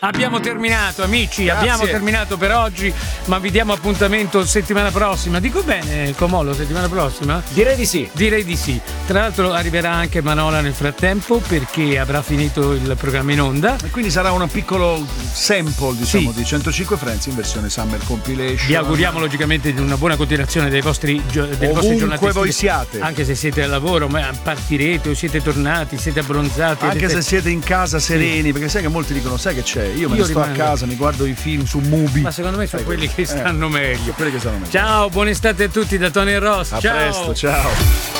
Abbiamo terminato, amici, Grazie. abbiamo terminato per oggi, ma vi diamo appuntamento settimana prossima. Dico bene, Comolo, settimana prossima? Direi di sì. Direi di sì. Tra l'altro arriverà anche Manola nel frattempo perché avrà finito il programma in onda. E quindi sarà un piccolo sample, diciamo, Sì. di 105 Friends in versione Summer Compilation. Vi auguriamo logicamente di una buona continuazione delle vostre giornate. Ovunque voi siate. Anche se siete al lavoro, ma partirete o siete tornati, siete abbronzati. Anche se siete in casa sereni, perché sai che molti dicono, sai che c'è? Io me ne sto a casa, mi guardo i film su Mubi. Ma secondo me sono quelli che stanno meglio. Quelli che stanno meglio. Ciao, buona estate a tutti da Tony e Ross. A Ciao. presto, ciao.